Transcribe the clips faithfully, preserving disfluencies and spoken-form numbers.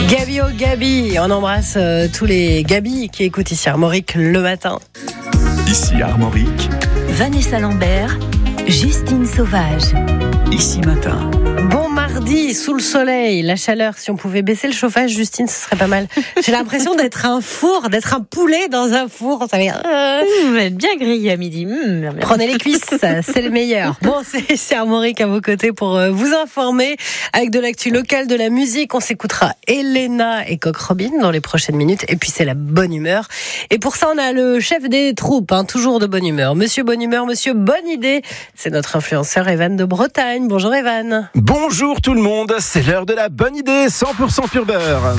Gabi oh Gabi, on embrasse euh, tous les Gabi qui écoutent ici Armorique le matin. Ici Armorique, Vanessa Lambert, Justine Sauvage. Ici Matin. Bon mardi, sous le soleil, la chaleur. Si on pouvait baisser le chauffage, Justine, ce serait pas mal. J'ai l'impression d'être un four, d'être un poulet dans un four. Ça va être, euh... Mmh, va être bien grillé à midi. Mmh, Prenez les cuisses, c'est le meilleur. Bon, c'est, c'est Armorique à vos côtés pour euh, vous informer avec de l'actu locale, de la musique. On s'écoutera Elena et Coq Robin dans les prochaines minutes. Et puis c'est la bonne humeur. Et pour ça, on a le chef des troupes, hein, toujours de bonne humeur. Monsieur Bonne Humeur, Monsieur Bonne Idée. C'est notre influenceur Evan de Bretagne. Bonjour Evan. Bonjour tout le monde, c'est l'heure de la bonne idée, cent pour cent pur beurre.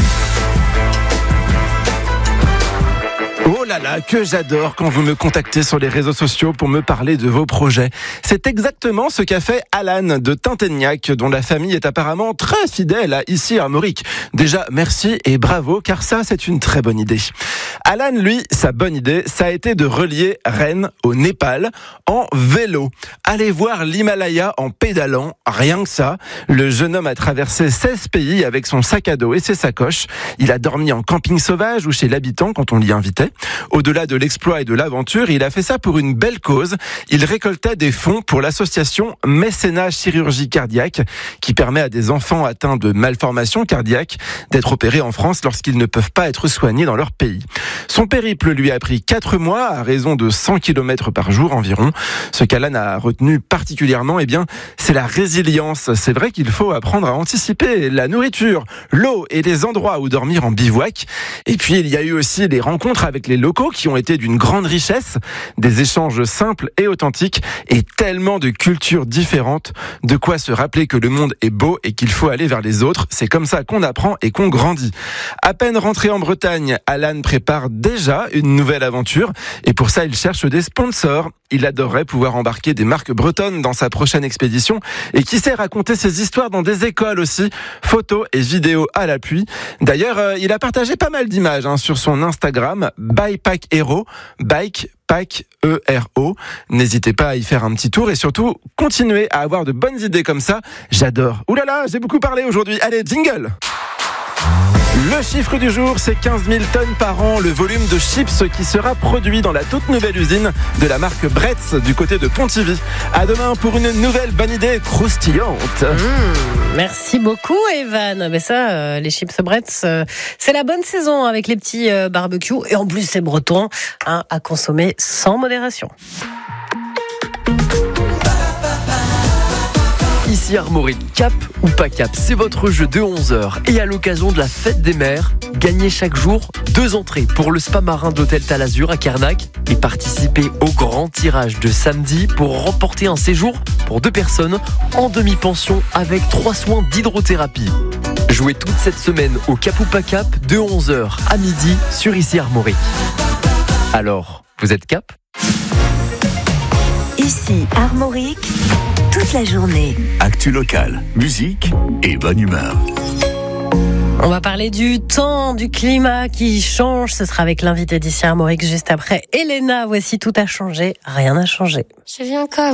Oh là là, que j'adore quand vous me contactez sur les réseaux sociaux pour me parler de vos projets. C'est exactement ce qu'a fait Alan de Tinténiac, dont la famille est apparemment très fidèle à ici Armorique. Déjà, merci et bravo, car ça, c'est une très bonne idée. Alan, lui, sa bonne idée, ça a été de relier Rennes au Népal en vélo. Allez voir l'Himalaya en pédalant, rien que ça. Le jeune homme a traversé seize pays avec son sac à dos et ses sacoches. Il a dormi en camping sauvage ou chez l'habitant quand on l'y invitait. Au-delà de l'exploit et de l'aventure, il a fait ça pour une belle cause. Il récoltait des fonds pour l'association Mécénat Chirurgie Cardiaque, qui permet à des enfants atteints de malformations cardiaques d'être opérés en France lorsqu'ils ne peuvent pas être soignés dans leur pays. Son périple lui a pris quatre mois à raison de cent kilomètres par jour environ. Ce qu'Alan a retenu particulièrement, eh bien, c'est la résilience. C'est vrai qu'il faut apprendre à anticiper la nourriture, l'eau et les endroits où dormir en bivouac. Et puis, il y a eu aussi les rencontres avec les locaux qui ont été d'une grande richesse, des échanges simples et authentiques et tellement de cultures différentes, de quoi se rappeler que le monde est beau et qu'il faut aller vers les autres. C'est comme ça qu'on apprend et qu'on grandit. À peine rentré en Bretagne, Alan prépare déjà une nouvelle aventure et pour ça, il cherche des sponsors. Il adorerait pouvoir embarquer des marques bretonnes dans sa prochaine expédition et qui sait raconter ses histoires dans des écoles aussi, photos et vidéos à l'appui. D'ailleurs, euh, il a partagé pas mal d'images hein, sur son Instagram, Bikepack Hero, Bike Pack E R O. N'hésitez pas à y faire un petit tour et surtout, continuez à avoir de bonnes idées comme ça. J'adore. Ouh là là, j'ai beaucoup parlé aujourd'hui. Allez, jingle! Le chiffre du jour, c'est quinze mille tonnes par an, le volume de chips qui sera produit dans la toute nouvelle usine de la marque Bretz du côté de Pontivy. À demain pour une nouvelle bonne idée croustillante. Mmh, merci beaucoup Evan. Mais ça, euh, les chips Bretz, euh, c'est la bonne saison avec les petits euh, barbecues et en plus c'est breton, hein, à consommer sans modération. Ici Armorique, cap ou pas cap, c'est votre jeu de onze heures. Et à l'occasion de la fête des mers, gagnez chaque jour deux entrées pour le spa marin d'Hôtel Talazur à Kernac et participez au grand tirage de samedi pour remporter un séjour pour deux personnes en demi-pension avec trois soins d'hydrothérapie. Jouez toute cette semaine au cap ou pas cap de onze heures à midi sur Ici Armorique. Alors, vous êtes cap ? Ici Armorique, toute la journée. Actu locale, musique et bonne humeur. On va parler du temps, du climat qui change. Ce sera avec l'invité d'ici Armorique juste après. Elena, voici Tout a changé, rien n'a changé. Je viens comme